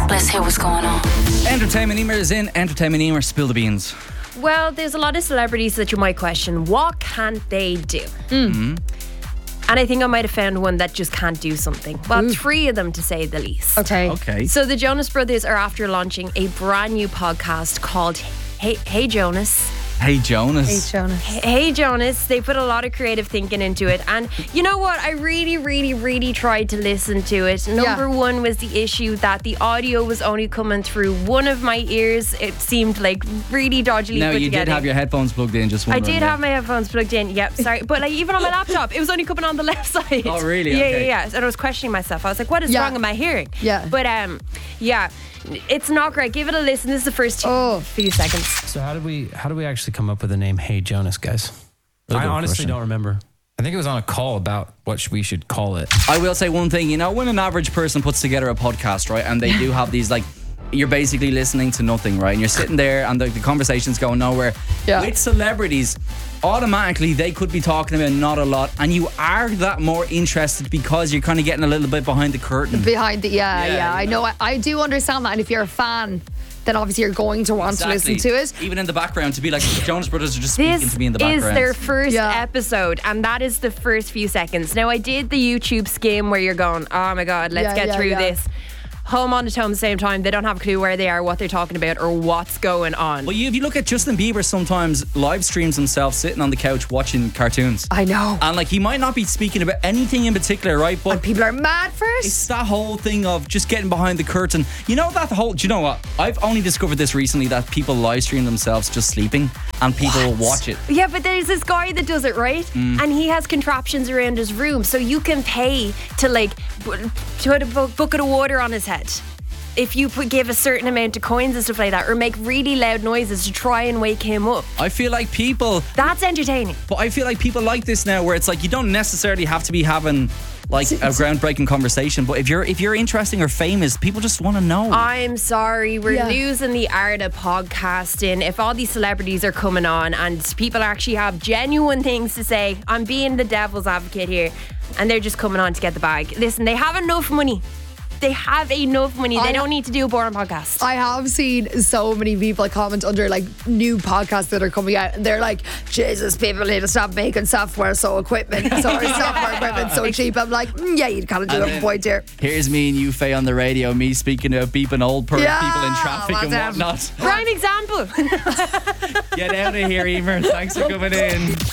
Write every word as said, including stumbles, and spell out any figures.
Let's hear what's going on. Entertainment Emer is in. Entertainment Emer, spill the beans. Well, there's a lot of celebrities that you might question, what can't they do? Mm. And I think I might have found one that just can't do something. Well, Ooh. three of them to say the least. Okay. Okay. So the Jonas Brothers are after launching a brand new podcast called Hey, hey Jonas. Hey Jonas. Hey Jonas. Hey Jonas. They put a lot of creative thinking into it. And you know what? I really, really, really tried to listen to it. Number Yeah. one was the issue that the audio was only coming through one of my ears. It seemed like really dodgily No, put you together. did have your headphones plugged in, just I wondering. did yeah. have my headphones plugged in, yep, sorry. But like even on my laptop, it was only coming on the left side. Oh, really? Yeah, Okay. yeah, yeah. And I was questioning myself. I was like, what is Yeah. wrong with my hearing? Yeah. But um, yeah, it's not great. Give it a listen. This is the first two Oh. few seconds. So how did we how did we actually come up with the name Hey Jonas, guys? Really I good honestly question. don't remember. I think it was on a call about what sh- we should call it. I will say one thing, you know, when an average person puts together a podcast, right, and they do have these, like, you're basically listening to nothing, right, and you're sitting there and the, the conversation's going nowhere. Yeah. With celebrities, automatically they could be talking about not a lot, and you are that more interested because you're kind of getting a little bit behind the curtain. Behind the yeah, Yeah, yeah. I you know. know. I, I do understand that. And if you're a fan, then obviously you're going to want to Exactly. listen to it. Even in the background, to be like, the Jonas Brothers are just speaking This to me in the is background. their first Yeah. episode, and that is the first few seconds. Now, I did the YouTube skim where you're going, oh my God, let's Yeah, get yeah, through yeah. this. Home on the tone at the same time. They don't have a clue where they are, what they're talking about, or what's going on. Well, you, if you look at Justin Bieber, sometimes live streams himself sitting on the couch watching cartoons. I know. And like, he might not be speaking about anything in particular, right? But And people are mad for it. it's that whole thing of just getting behind the curtain. You know that whole, do you know what? I've only discovered this recently, that people live stream themselves just sleeping and people will watch it. Yeah, but there's this guy that does it, right? Mm. And he has contraptions around his room, so you can pay to like bu- to put a bu- bucket of water on his head. If you put, give a certain amount of coins and stuff like that, or make really loud noises to try and wake him up. I feel like people, That's entertaining. but I feel like people like this now where it's like you don't necessarily have to be having like a groundbreaking conversation, but if you're if you're interesting or famous, people just want to know. I'm sorry, we're Yeah. losing the art of podcasting. If all these celebrities are coming on and people actually have genuine things to say, I'm being the devil's advocate here, and they're just coming on to get the bag. Listen, they have enough money. They have enough money. They I- don't need to do a boring podcast. I have seen so many people comment under like new podcasts that are coming out, and they're like, Jesus, people need to stop making software so equipment, so our software equipment so cheap. I'm like, mm, yeah, you kind of do And have a then point here. Here's me and you, Faye, on the radio, me speaking about beeping old per- Yeah, people in traffic and whatever. whatnot. Prime example. Get out of here, Emer. Thanks for coming in.